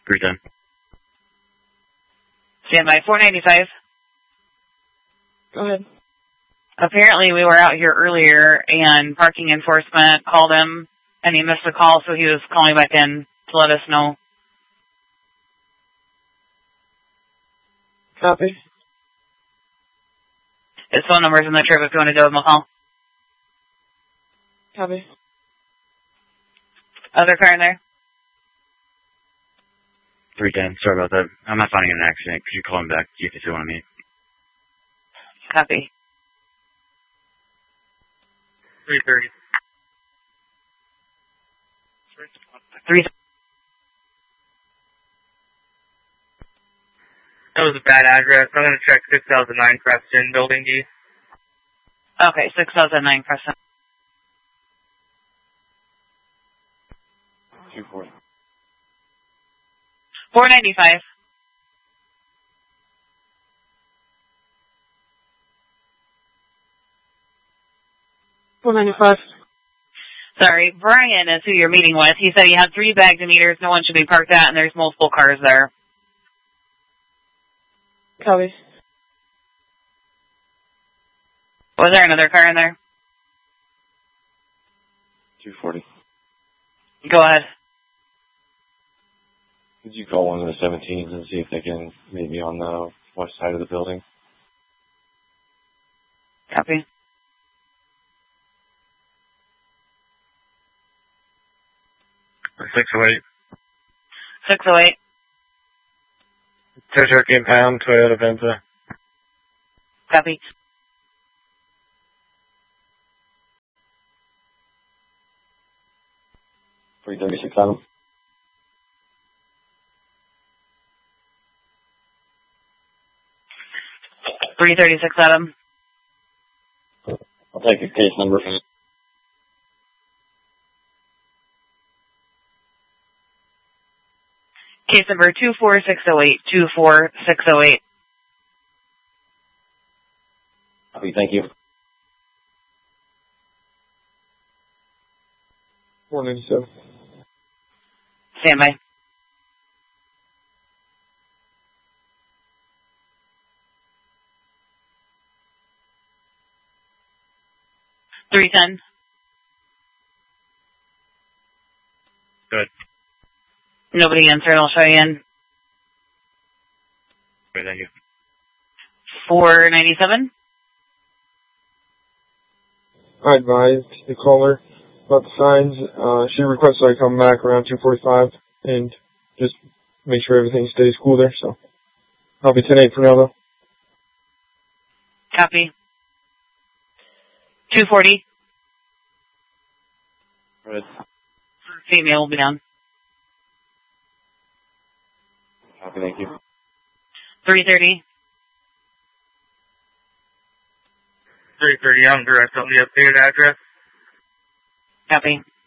310. Stand by. 495. Go ahead. Apparently we were out here earlier and parking enforcement called him and he missed a call, so he was calling back in to let us know. Copy. His phone number's in the trip if you want to give him a call. Copy. Other car in there? 310. Sorry about that. I'm not finding an accident. Could you call him back, see if they still want to meet? Copy. 330. 3. That was a bad address. I'm going to check 6009 Creston, Building D. Okay, 6009 Crescent. 240. 495. $495. Sorry, Brian is who you're meeting with. He said he had 3 bagged meters. No one should be parked at, and there's multiple cars there. Copy. Was there another car in there? 240. Go ahead. Could you call one of the 17s and see if they can meet me on the west side of the building? Copy. Six oh eight. 608. Turkey and Pound, Toyota Venza. Copy. $336 on them. $336 Adam. I'll take a case number. Case number 24608. 24608. Copy, thank you. 497. Stand by. $310. Good. Nobody answered. I'll show you in. Great, thank you. 497. I advised the caller about the signs. She requested I come back around 2:45 and just make sure everything stays cool there. So I'll be 10-8 for now, though. Copy. 240. Good. Female will be down. Copy, thank you. 330. 330, I'm direct on the updated address. Copy.